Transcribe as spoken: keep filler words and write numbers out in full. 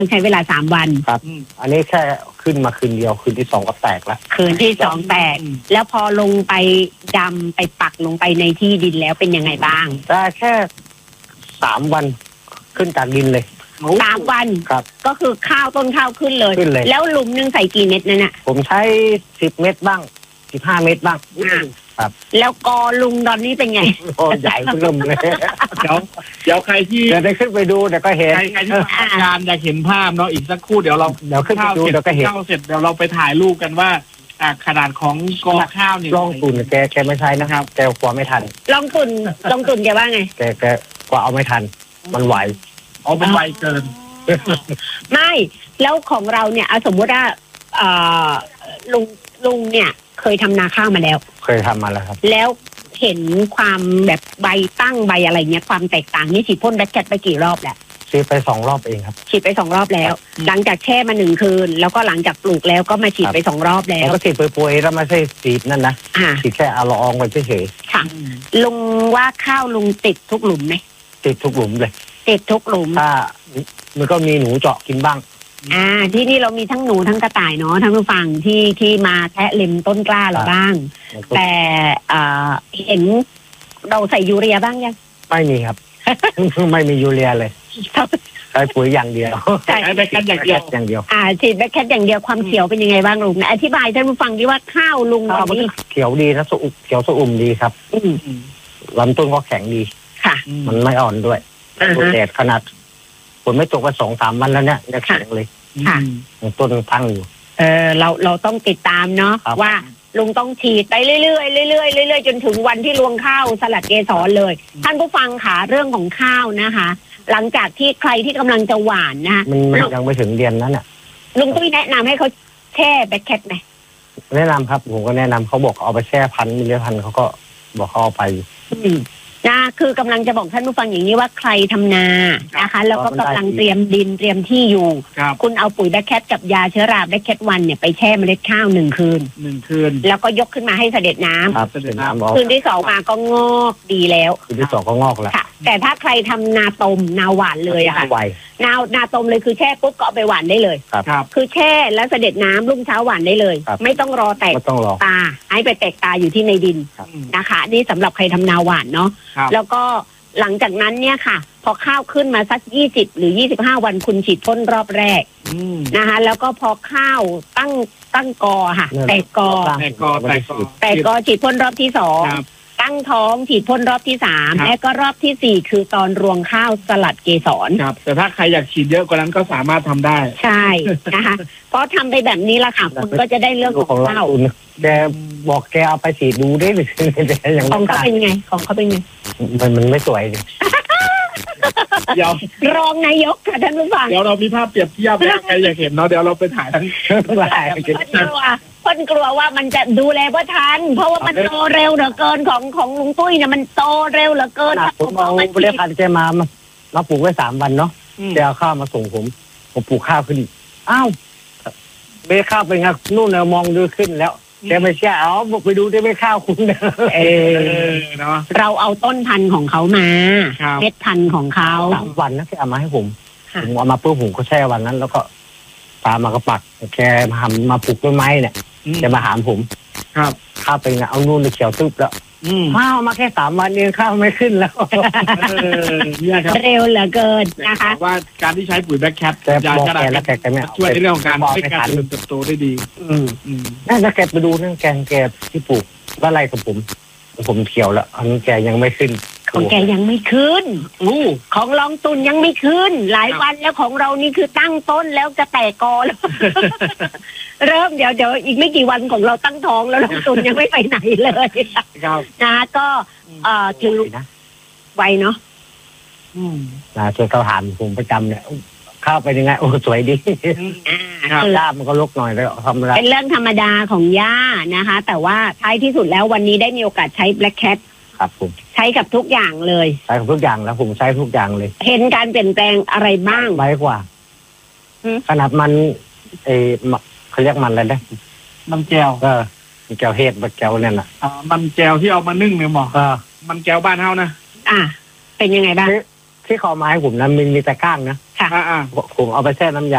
ใช้เวลาสามวันครับอันนี้แค่ขึ้นมาคืนเดียวคืนที่สองก็แตกแล้วคืนที่สองแตกแล้วพอลงไปดำไปปักลงไปในที่ดินแล้วเป็นยังไงบ้างได้แค่สามวันขึ้นจากดินเลยสามวันครับก็คือข้าวต้นข้าวขึ้นเลยขึ้นเลยแล้วหลุมนึงใส่กี่เม็ดนั่นน่ะผมใช้สิบเม็ดบ้างสิบห้าเม็ดบ้างครับแล้วกอลุงตอนนี้เป็นไงโอ้ใหญ่เริ่มเลยเดี๋ยวเดี๋ยวใครที่เดี๋ยวได้ขึ้นไปดูเดี๋ยวก็เห็นใครใครที่ทำงานอยากเห็นภาพเนาะอีกสักครู่เดี๋ยวเราเดี๋ยวขึ้นไปดูเดี๋ยวก็เห็นข้าวเสร็จเดี๋ยวเราไปถ่ายรูปกันว่าขนาดของกอข้าวเนี่ยลองตุ่นแกแกไม่ใช่นะครับแกกลัวไม่ทันลองตุ่นลองตุ่นแกว่าไงแกแกกลัวเอาไม่ทันมันไหวอ๋อมันไวเกินไม่แล้วของเราเนี่ยสมมติว่าลุงลุงเนี่ยเคยทำนาข้าวมาแล้วเคยทำมาแล้วครับแล้วเห็นความแบบใบตั้งใบอะไรเงี้ยความแตกต่างนี่ฉีดพ่นแบคแคทไปกี่รอบแล้วฉีดไปสองรอบเองครับฉีดไปสองรอบแล้วหลังจากแช่มาหนึ่งคืนแล้วก็หลังจากปลูกแล้วก็มาฉีดไปสองรอบแล้วก็ฉีดไปป่วยแล้วไม่ใช่ฉีดนั่นนะฉีดแค่เอาละอองไปเฉยๆค่ะลุงว่าข้าวลุงติดทุกหลุมไหมติดทุกหลุมเลยติดทุกหลุมถ้ามันก็มีหนูเจาะกินบ้างอ่าที่นี่เรามีทั้งหนูทั้งกระต่ายเนาะทั้งผู้ฟังที่ที่มาแทะเล็มต้นกล้าเราบ้างแต่อ่าเห็นเราใส่ยูเรียบ้างยังไม่มีครับ ไม่มียูเรียเลยใช้ปุ๋ยอย่างเดียวใช้แบคแคทอย่างเดียวอย่างเดียวอ่าฉีดแบคแคทอย่างเดียวความเขียวเป็นยังไงบ้างลุงอธิบายท่านผู้ฟังดิว่าข้าวลุงตอนนี้เขียวดีนะสุกเขียวสะอุ่มดีครับลำต้นก็แข็งดีค่ะมันไม่อ่อนด้วยแดดขนาดฝนไม่ตกมาสองสามวันแล้วเนี่ยยังแข็งเลยค่ะต้นพังอยู่เออเราเราต้องติดตามเนาะว่าลุงต้องฉีดไปเรื่อยๆเรื่อยๆเรื่อยๆจนถึงวันที่รวงข้าวสลัดเกสรเลยท่านผู้ฟังค่ะเรื่องของข้าวนะคะหลังจากที่ใครที่กำลังจะหว่านนะคะมันยังไม่ถึงเดือนนั้นอ่ะลุงตุ้ยแนะนำให้เขาแช่แบคแคทไหมแนะนำครับผมก็แนะนำเขาบอกเอาไปแช่พันมิลลิพันเขาก็บอกเขาเอาไปนะคือกำลังจะบอกท่านผู้ฟังอย่างนี้ว่าใครทำนานะคะแล้วก็กำลังเตรียมดินเตรียมที่อยู่คุณเอาปุ๋ยแบคแคทกับยาเชื้อราแบคแคทวันเนี่ยไปแช่เมล็ดข้าวหนึ่งคืนหนึ่งคืนแล้วก็ยกขึ้นมาให้เสด็จน้ำเสด็จน้ำคืนที่สองมาก็งอกดีแล้วคืนที่สองก็งอกแล้วแต่ถ้าใครทำนาตมนาหวานเลยอะค่ะนานาตมเลยคือแช่ปุ๊บก็เอาไปหวานได้เลยคือแช่แล้วเสด็จน้ำรุ่งเช้าหวานได้เลยไม่ต้องรอแตกตาให้ไปแตกตาอยู่ที่ในดินนะคะนี่สำหรับใครทำนาหวานเนาะแล้วก็หลังจากนั้นเนี่ยค่ะพอข้าวขึ้นมาสักยี่สิบหรือยี่สิบห้าวันคุณฉีดพ่นรอบแรกนะคะแล้วก็พอข้าวตั้งตั้งกอค่ะแตกกอแตกกอแตกกอแตกกอฉีดพ่นรอบที่สองตั้งท้องฉีดพ่นรอบที่สามและก็รอบที่สี่คือตอนรวงข้าวสลัดเกสรครับแต่ถ้าใครอยากฉีดเยอะกว่านั้นก็สามารถทำได้ใช่นะคะเพราะทำไปแบบนี้ละค่ะคุณก็จะได้เรื่องของข้าวแกบอกแกเอาไปฉีดดูได้หรือของเขาเป็นไงของเขาเป็นไงมันมันไม่สวยเดี๋ยวรองนายกค่ะท่านผู้ฟังเดี๋ยวเรามีภาพเปรียบเทียบใครอยากเห็นเนาะเดี๋ยวเราไปถ่ายทั้งหลายคนกลัวคนกลัวว่ามันจะดูแลว่าทันเพราะว่ามันโตเร็วเหลือเกินของของลุงตุ้ยเนี่ยมันโตเร็วเหลือเกินผมเอาเรียกพันแกมามาปลูกไว้สามวันเนาะแกเอาข้าวมาส่งผมผมปลูกข้าวขึ้นอ้าวเบข้าวเป็นไงนู่นเนี่ยมองดูขึ้นแล้วแกไม่เชื่อเอาบอกไปดูได้ไม่ข้าวคุณเออเนาะเราเอาต้นพันธุ์ของเขามาเม็ดพันธุ์ของเขาสามวันนะแกเอามาให้ผมผมเอามาเพื่อผมก็แช่วันนั้นแล้วก็ปลามากระปักแกมาทำมาปลูกต้นไม้เนี่ยแกมาหามผมครับข้าวเป็นไงเอานู่นเขียวตึ๊บแล้วข้าวมาแค่สามวันเองข้าวไม่ขึ้นแล้วเร็วเหลือเกินนะคะว่าการที่ใช้ปุ๋ยแบคแคทยาชาแล้วแกแกไม่ช่วยในเรื่องของการให้การเติบโตได้ดีอืมอืมน่าจะแกไปดูนั่นแกแกที่ปลูกว่าไรกับผมผมเขียวแล้วอันนี้แกยังไม่ขึ้นของแกยังไม่ขึ้นอู้ของลองตุนยังไม่ขึ้นหลายวันแล้วของเรานี่คือตั้งต้นแล้วจะแตกกอแล้วเริ่มเดี๋ยวเดี๋ยวอีกไม่กี่วันของเราตั้งท้องแล้วลองตุนยังไม่ไปไหนเลยนะก็เอ่อถือไวเนาะนะช่วยเขาถามผมประจำเนี่ยเข้าไปยังไงโอ้สวยดีคือล่ามันก็ลกหน่อยแล้วทำอะไรเป็นเรื่องธรรมดาของย่านะคะแต่ว่าท้ายที่สุดแล้ววันนี้ได้มีโอกาสใช้แบล็คแคทครับผมใช้กับทุกอย่างเลยใช้กับทุกอย่างแล้วผมใช้ทุกอย่างเลยเห็นการเปลี่ยนแปลงอะไรบ้างไวกว่าขนาดมันเอเขาเรียกมันอะไรนะมันแก้วเออมันแก้วเฮ็ดมันแก้วเนี่ยนะอ่ามันแก้วที่เอามานึ่งเนี่ยหมอเออมันแก้วบ้านเฮานะอ่าเป็นยังไงบ้างที่เขามาให้ผมนะมันมีแต่ก้างนะค่ะอ่าผมเอาไปแช่น้ำยา